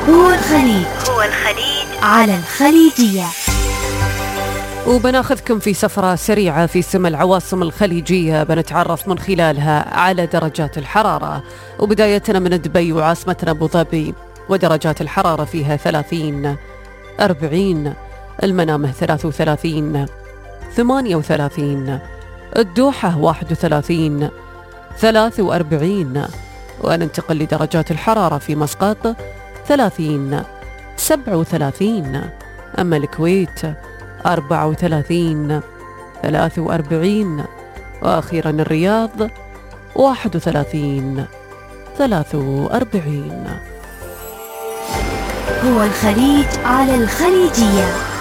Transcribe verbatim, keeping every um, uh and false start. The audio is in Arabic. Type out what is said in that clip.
هو الخليج هو الخليج على الخليجية. وبناخذكم في سفرة سريعة في سما العواصم الخليجية، بنتعرف من خلالها على درجات الحرارة. وبدايتنا من دبي وعاصمتنا أبو ظبي، ودرجات الحرارة فيها ثلاثين، أربعين، المنامة ثلاثة وثلاثين، ثمانية وثلاثين، الدوحة واحد وثلاثين، ثلاثة وأربعين. وننتقل لدرجات الحرارة في مسقط ثلاثين، سبعة وثلاثين، أما الكويت أربعة وثلاثين، ثلاثة وأربعين، وأخيرا الرياض واحد وثلاثين، ثلاثة وأربعين. هو الخليج على الخليجية.